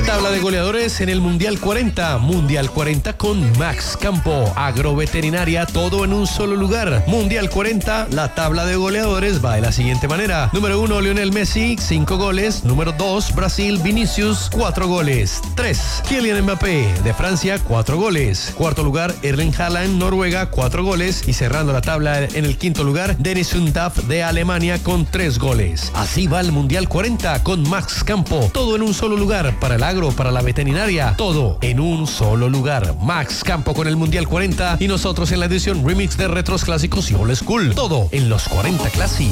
Tabla de goleadores en el Mundial 40. Mundial 40 con Max Campo. Agroveterinaria, todo en un solo lugar. Mundial 40, la tabla de goleadores va de la siguiente manera. Número 1, Lionel Messi, 5 goles. Número 2, Brasil, Vinicius, 4 goles. 3, Kylian Mbappé, de Francia, 4 goles. Cuarto lugar, Erling Haaland, Noruega, 4 goles. Y cerrando la tabla en el quinto lugar, Dennis Undav, de Alemania, con 3 goles. Así va el Mundial 40 con Max Campo. Todo en un solo lugar. Para el agro, para la veterinaria, todo en un solo lugar. Max Campo con el Mundial 40 y nosotros en la edición remix de retros clásicos y old school. Todo en los 40 Classic.